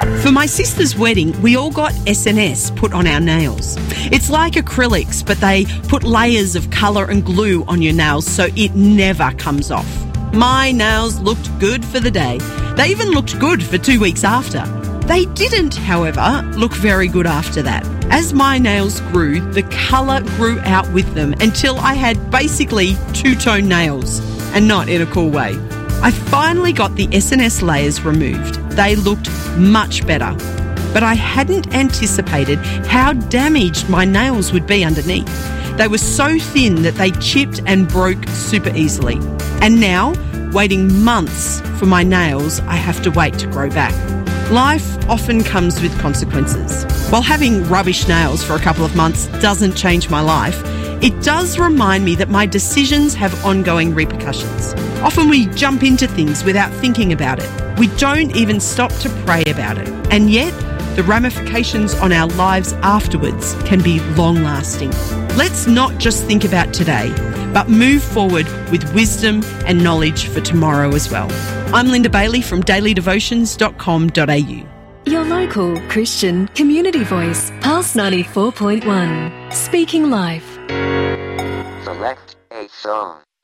For my sister's wedding, we all got SNS put on our nails. It's like acrylics, but they put layers of colour and glue on your nails so it never comes off. My nails looked good for the day. They even looked good for 2 weeks after. They didn't, however, look very good after that. As my nails grew, the colour grew out with them until I had basically two-tone nails, and not in a cool way. I finally got the SNS layers removed. They looked much better, but I hadn't anticipated how damaged my nails would be underneath. They were so thin that they chipped and broke super easily. And now, waiting months for my nails, I have to wait to grow back. Life often comes with consequences. While having rubbish nails for a couple of months doesn't change my life, it does remind me that my decisions have ongoing repercussions. Often we jump into things without thinking about it. We don't even stop to pray about it. And yet, the ramifications on our lives afterwards can be long-lasting. Let's not just think about today, but move forward with wisdom and knowledge for tomorrow as well. I'm Linda Bailey from dailydevotions.com.au. Your local Christian community voice, Pulse 94.1, speaking life. Select a song.